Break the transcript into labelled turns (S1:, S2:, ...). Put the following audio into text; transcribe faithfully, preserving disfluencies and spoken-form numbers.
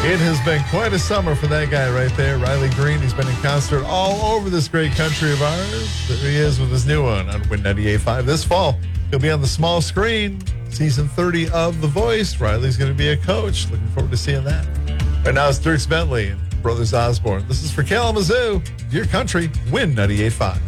S1: It has been quite a summer for that guy right there, Riley Green. He's been in concert all over this great country of ours. There he is with his new one on Win ninety-eight point five. This fall, he'll be on the small screen. Season thirty of The Voice. Riley's going to be a coach. Looking forward to seeing that. Right now, it's Dierks Bentley and Brothers Osborne. This is for Kalamazoo, your country, Win ninety-eight point five.